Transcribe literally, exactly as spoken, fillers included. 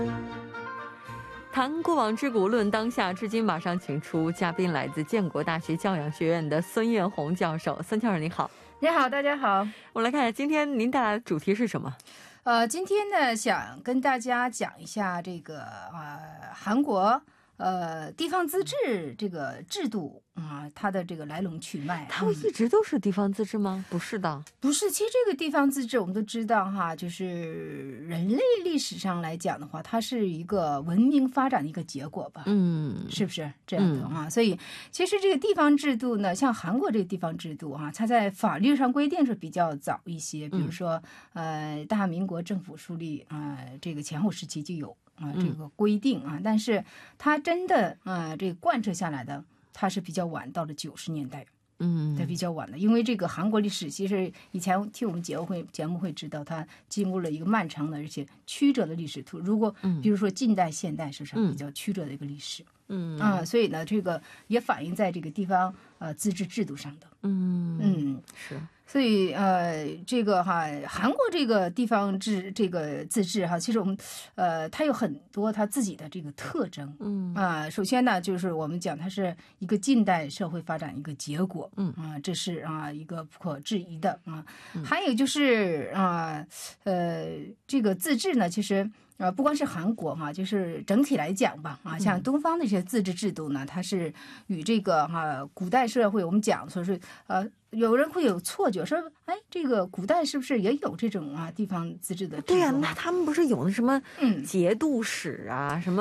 谈过往之古，论当下，至今马上请出嘉宾，来自建国大学教养学院的孙艳红教授。孙教授你好。 你好，大家好。 我们来看一下今天您带来的主题是什么？ 呃，今天呢，想跟大家讲一下这个呃韩国呃地方自治这个制度啊、呃，它的这个来龙去脉。 它一直都是地方自治吗？嗯、不是的， 不是。其实这个地方自治我们都知道哈，就是人类历史上来讲的话，它是一个文明发展的一个结果吧。嗯，是不是这样的啊？嗯、所以其实这个地方制度呢，像韩国这个地方制度啊，它在法律上规定是比较早一些，比如说、嗯、呃大民国政府树立啊、呃、这个前后时期就有啊、呃、这个规定啊，但是它真的啊、呃、这个贯彻下来的，它是比较晚，到了九十年代。嗯，它比较晚的，因为这个韩国历史其实以前听我们节目会节目会知道，它经过了一个漫长的而且曲折的历史图。如果比如说近代、现代，是不是比较曲折的一个历史？嗯啊，所以呢，这个也反映在这个地方呃自治制度上的。嗯嗯，是。所以呃，这个哈，韩国这个地方制这个自治哈，其实我们呃，它有很多它自己的这个特征。嗯啊，首先呢，就是我们讲它是一个近代社会发展一个结果。嗯啊，这是啊一个不可质疑的啊。还有就是啊呃，这个自治呢，其实。呃，不光是韩国哈、啊，就是整体来讲吧，啊，像东方的一些自治制度呢，它是与这个哈、啊、古代社会我们讲说是呃，有人会有错觉说，哎，这个古代是不是也有这种啊地方自治的制度？ 对呀、啊，那他们不是有那什么嗯节度使啊，什么